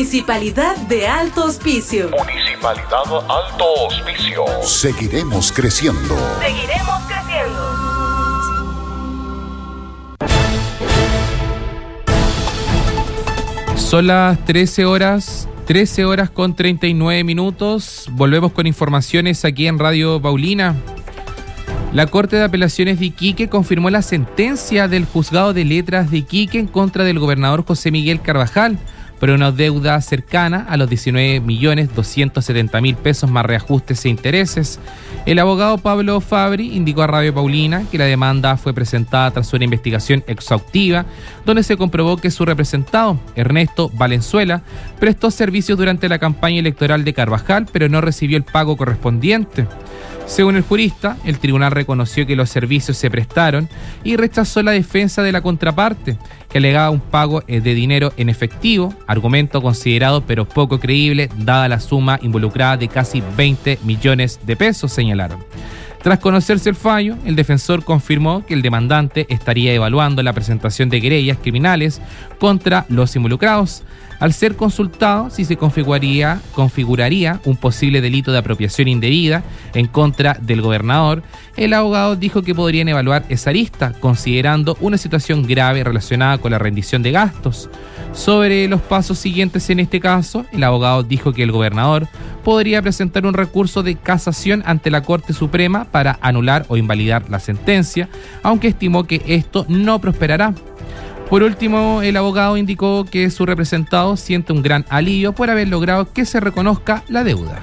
Municipalidad de Alto Hospicio. Municipalidad Alto Hospicio. Seguiremos creciendo. Seguiremos creciendo. Son las 13 horas con 39 minutos. Volvemos con informaciones aquí en Radio Paulina. La Corte de Apelaciones de Iquique confirmó la sentencia del Juzgado de Letras de Iquique en contra del gobernador José Miguel Carvajal por una deuda cercana a los 19.270.000 pesos más reajustes e intereses. El abogado Pablo Fabri indicó a Radio Paulina que la demanda fue presentada tras una investigación exhaustiva donde se comprobó que su representado, Ernesto Valenzuela, prestó servicios durante la campaña electoral de Carvajal, pero no recibió el pago correspondiente. Según el jurista, el tribunal reconoció que los servicios se prestaron y rechazó la defensa de la contraparte, que alegaba un pago de dinero en efectivo, argumento considerado pero poco creíble dada la suma involucrada de casi 20 millones de pesos, señalaron. Tras conocerse el fallo, el defensor confirmó que el demandante estaría evaluando la presentación de querellas criminales contra los involucrados. Al ser consultado si se configuraría un posible delito de apropiación indebida en contra del gobernador, el abogado dijo que podrían evaluar esa arista, considerando una situación grave relacionada con la rendición de gastos. Sobre los pasos siguientes en este caso, el abogado dijo que el gobernador podría presentar un recurso de casación ante la Corte Suprema para anular o invalidar la sentencia, aunque estimó que esto no prosperará. Por último, el abogado indicó que su representado siente un gran alivio por haber logrado que se reconozca la deuda.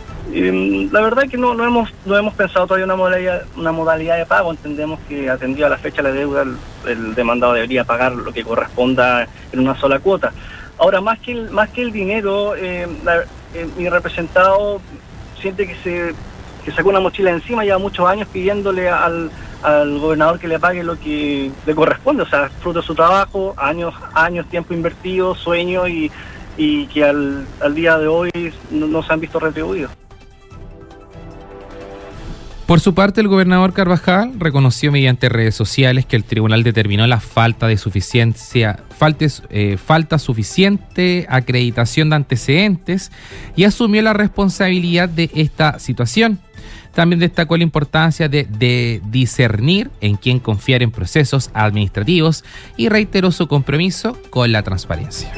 La verdad es que no hemos pensado todavía una modalidad de pago. Entendemos que atendido a la fecha de la deuda, el demandado debería pagar lo que corresponda en una sola cuota. Ahora, más que el dinero, mi representado siente que sacó una mochila encima, lleva muchos años pidiéndole al gobernador que le pague lo que le corresponde, o sea, fruto de su trabajo, años, tiempo invertido, sueño y que al día de hoy no se han visto retribuidos. Por su parte, el gobernador Carvajal reconoció mediante redes sociales que el tribunal determinó la falta suficiente acreditación de antecedentes y asumió la responsabilidad de esta situación. También destacó la importancia de discernir en quién confiar en procesos administrativos y reiteró su compromiso con la transparencia.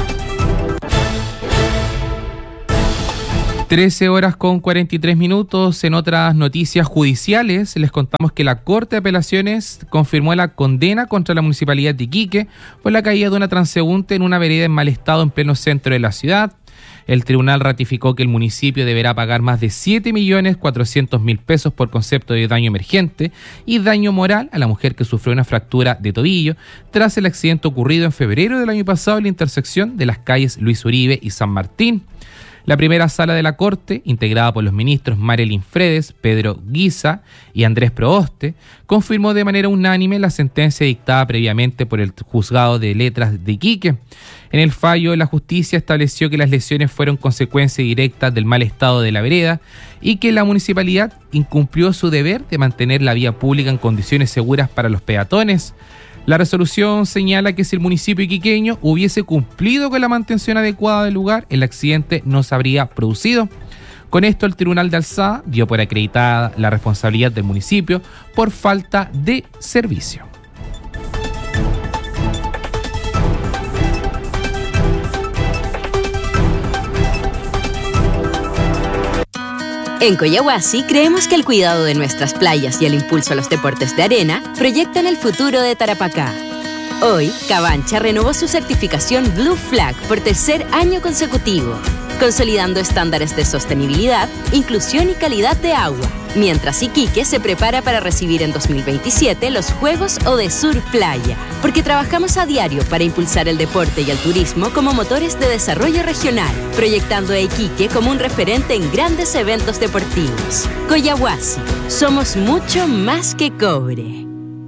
13 horas con 43 minutos. En otras noticias judiciales, les contamos que la Corte de Apelaciones confirmó la condena contra la Municipalidad de Iquique por la caída de una transeúnte en una vereda en mal estado en pleno centro de la ciudad. El tribunal ratificó que el municipio deberá pagar más de 7.400.000 pesos por concepto de daño emergente y daño moral a la mujer que sufrió una fractura de tobillo tras el accidente ocurrido en febrero del año pasado en la intersección de las calles Luis Uribe y San Martín. La primera sala de la Corte, integrada por los ministros Marilyn Fredes, Pedro Guisa y Andrés Proboste, confirmó de manera unánime la sentencia dictada previamente por el Juzgado de Letras de Iquique. En el fallo, la justicia estableció que las lesiones fueron consecuencia directa del mal estado de la vereda y que la municipalidad incumplió su deber de mantener la vía pública en condiciones seguras para los peatones. La resolución señala que si el municipio iquiqueño hubiese cumplido con la mantención adecuada del lugar, el accidente no se habría producido. Con esto, el Tribunal de Alzada dio por acreditada la responsabilidad del municipio por falta de servicio. En Coyahuasi creemos que el cuidado de nuestras playas y el impulso a los deportes de arena proyectan el futuro de Tarapacá. Hoy, Cabancha renovó su certificación Blue Flag por tercer año consecutivo, consolidando estándares de sostenibilidad, inclusión y calidad de agua, mientras Iquique se prepara para recibir en 2027 los Juegos Odesur Playa, porque trabajamos a diario para impulsar el deporte y el turismo como motores de desarrollo regional, proyectando a Iquique como un referente en grandes eventos deportivos. Coyahuasi, somos mucho más que cobre.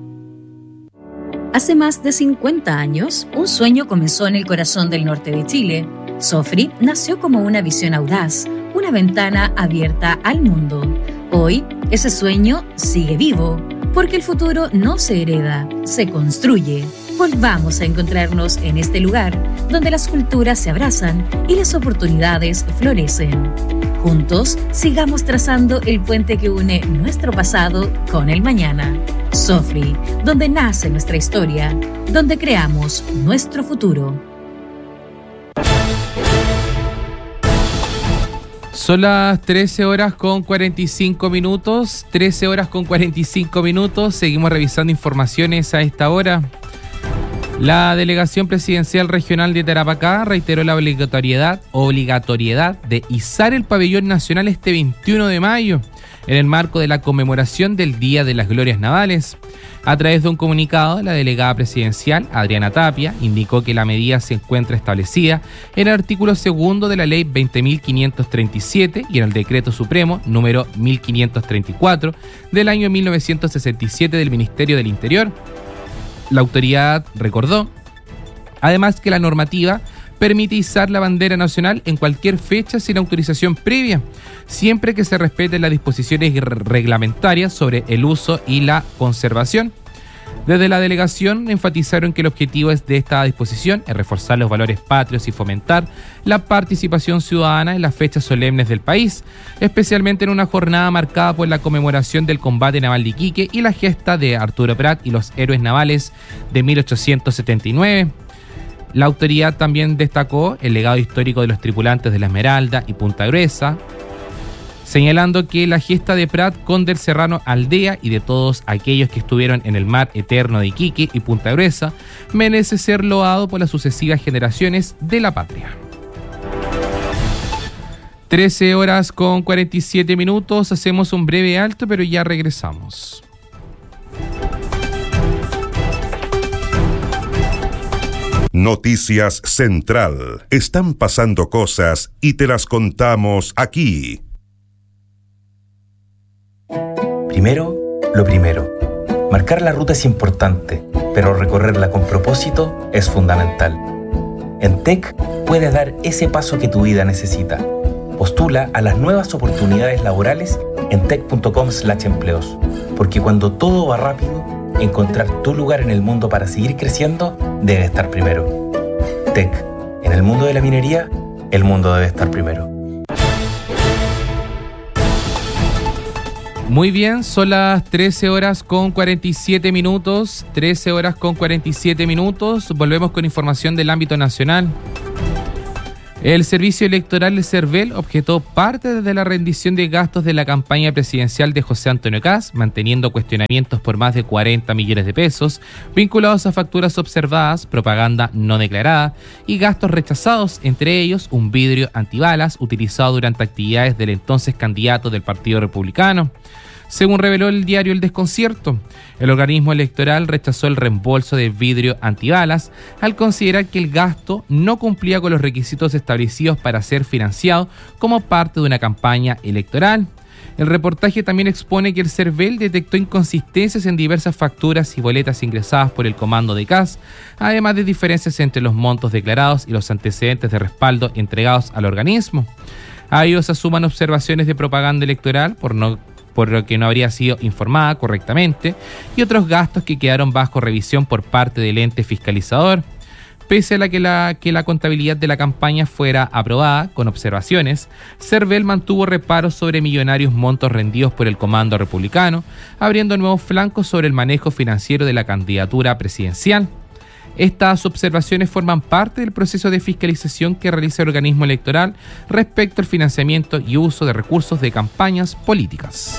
Hace más de 50 años, un sueño comenzó en el corazón del norte de Chile. Sofri nació como una visión audaz, una ventana abierta al mundo. Hoy, ese sueño sigue vivo, porque el futuro no se hereda, se construye. Volvamos a encontrarnos en este lugar donde las culturas se abrazan y las oportunidades florecen. Juntos, sigamos trazando el puente que une nuestro pasado con el mañana. Sofri, donde nace nuestra historia, donde creamos nuestro futuro. Son las 13 horas con 45 minutos. 13 horas con 45 minutos. Seguimos revisando informaciones a esta hora. La Delegación Presidencial Regional de Tarapacá reiteró la obligatoriedad de izar el pabellón nacional este 21 de mayo en el marco de la conmemoración del Día de las Glorias Navales. A través de un comunicado, la delegada presidencial, Adriana Tapia, indicó que la medida se encuentra establecida en el artículo 2 de la Ley 20.537 y en el Decreto Supremo número 1534 del año 1967 del Ministerio del Interior. La autoridad recordó, además, que la normativa permite izar la bandera nacional en cualquier fecha sin autorización previa, siempre que se respeten las disposiciones reglamentarias sobre el uso y la conservación. Desde la delegación enfatizaron que el objetivo de esta disposición es reforzar los valores patrios y fomentar la participación ciudadana en las fechas solemnes del país, especialmente en una jornada marcada por la conmemoración del combate naval de Iquique y la gesta de Arturo Prat y los héroes navales de 1879. La autoridad también destacó el legado histórico de los tripulantes de la Esmeralda y Punta Gruesa, señalando que la gesta de Prat, Cóndel Serrano Aldea y de todos aquellos que estuvieron en el mar eterno de Iquique y Punta Gruesa merece ser loado por las sucesivas generaciones de la patria. 13 horas con 47 minutos, hacemos un breve alto, pero ya regresamos. Noticias Central. Están pasando cosas y te las contamos aquí. Primero, lo primero. Marcar la ruta es importante, pero recorrerla con propósito es fundamental. En TEC puedes dar ese paso que tu vida necesita. Postula a las nuevas oportunidades laborales en tec.com/empleos, porque cuando todo va rápido, encontrar tu lugar en el mundo para seguir creciendo debe estar primero. TEC, en el mundo de la minería, el mundo debe estar primero. Muy bien, son las 13 horas con 47 minutos. 13 horas con 47 minutos. Volvemos con información del ámbito nacional. El Servicio Electoral de CERVEL objetó parte de la rendición de gastos de la campaña presidencial de José Antonio Kast, manteniendo cuestionamientos por más de 40 millones de pesos vinculados a facturas observadas, propaganda no declarada y gastos rechazados, entre ellos un vidrio antibalas utilizado durante actividades del entonces candidato del Partido Republicano. Según reveló el diario El Desconcierto, el organismo electoral rechazó el reembolso de vidrio antibalas al considerar que el gasto no cumplía con los requisitos establecidos para ser financiado como parte de una campaña electoral. El reportaje también expone que el CERVEL detectó inconsistencias en diversas facturas y boletas ingresadas por el comando de Kast, además de diferencias entre los montos declarados y los antecedentes de respaldo entregados al organismo. A ellos se suman observaciones de propaganda electoral por lo que no habría sido informada correctamente, y otros gastos que quedaron bajo revisión por parte del ente fiscalizador. Pese a que la contabilidad de la campaña fuera aprobada con observaciones, CERVEL mantuvo reparos sobre millonarios montos rendidos por el comando republicano, abriendo nuevos flancos sobre el manejo financiero de la candidatura presidencial. Estas observaciones forman parte del proceso de fiscalización que realiza el organismo electoral respecto al financiamiento y uso de recursos de campañas políticas.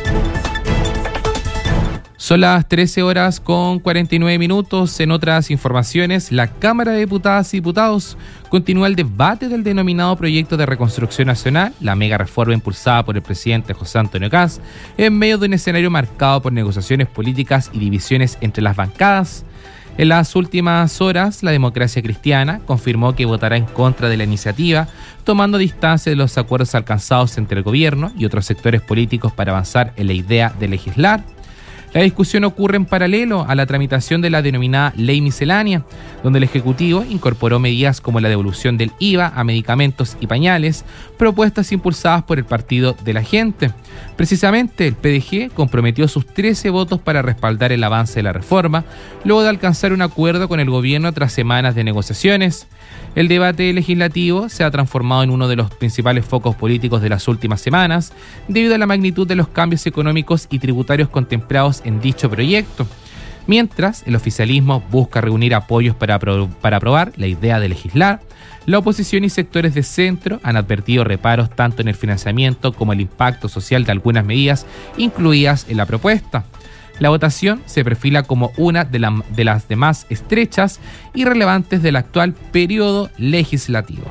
Son las 13 horas con 49 minutos. En otras informaciones, la Cámara de Diputadas y Diputados continúa el debate del denominado Proyecto de Reconstrucción Nacional, la mega reforma impulsada por el presidente José Antonio Kast, en medio de un escenario marcado por negociaciones políticas y divisiones entre las bancadas. En las últimas horas, la Democracia Cristiana confirmó que votará en contra de la iniciativa, tomando distancia de los acuerdos alcanzados entre el gobierno y otros sectores políticos para avanzar en la idea de legislar. La discusión ocurre en paralelo a la tramitación de la denominada Ley Miscelánea, donde el Ejecutivo incorporó medidas como la devolución del IVA a medicamentos y pañales, propuestas impulsadas por el Partido de la Gente. Precisamente, el PDG comprometió sus 13 votos para respaldar el avance de la reforma, luego de alcanzar un acuerdo con el gobierno tras semanas de negociaciones. El debate legislativo se ha transformado en uno de los principales focos políticos de las últimas semanas, debido a la magnitud de los cambios económicos y tributarios contemplados en dicho proyecto. Mientras el oficialismo busca reunir apoyos para aprobar la idea de legislar, la oposición y sectores de centro han advertido reparos tanto en el financiamiento como el impacto social de algunas medidas incluidas en la propuesta. La votación se perfila como una de las más estrechas y relevantes del actual periodo legislativo.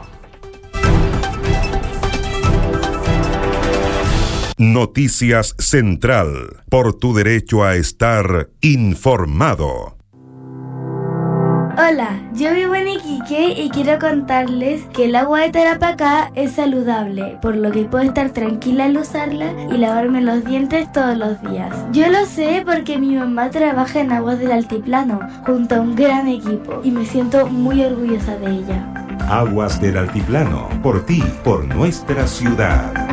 Noticias Central, por tu derecho a estar informado. Hola, yo vivo en Iquique y quiero contarles que el agua de Tarapacá es saludable, por lo que puedo estar tranquila al usarla y lavarme los dientes todos los días. Yo lo sé porque mi mamá trabaja en Aguas del Altiplano, junto a un gran equipo, y me siento muy orgullosa de ella. Aguas del Altiplano, por ti, por nuestra ciudad.